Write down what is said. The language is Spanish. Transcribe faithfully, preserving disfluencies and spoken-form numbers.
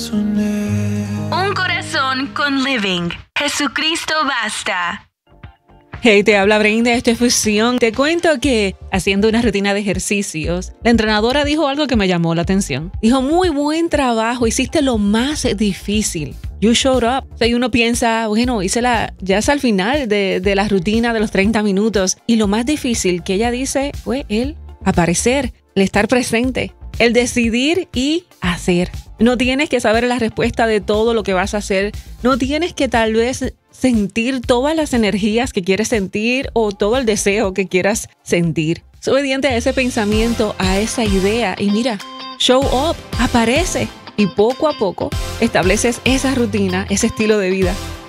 razoné. Un corazón con Living. Jesucristo basta. Hey, te habla Brenda, esto es Fusión. Te cuento que haciendo una rutina de ejercicios, la entrenadora dijo algo que me llamó la atención. Dijo, muy buen trabajo, hiciste lo más difícil. You showed up. O sea, y uno piensa, bueno, hice la, ya es al final de, de la rutina de los treinta minutos. Y lo más difícil que ella dice fue el aparecer, el estar presente, el decidir y hacer. No tienes que saber la respuesta de todo lo que vas a hacer. No tienes que tal vez sentir todas las energías que quieres sentir o todo el deseo que quieras sentir. Soy obediente a ese pensamiento, a esa idea. Y mira, show up, aparece. Y poco a poco estableces esa rutina, ese estilo de vida